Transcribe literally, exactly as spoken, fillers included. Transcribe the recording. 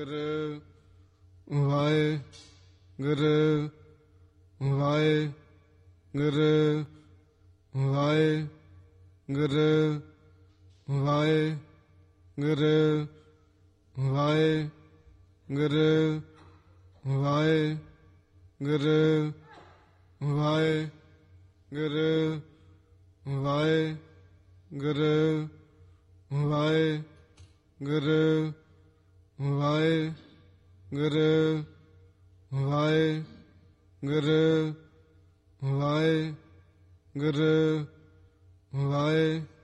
Guru Waheguru Waheguru Waheguru Waheguru Waheguru Waheguru Waheguru Waheguru Waheguru Waheguru Waheguru Waheguru Waheguru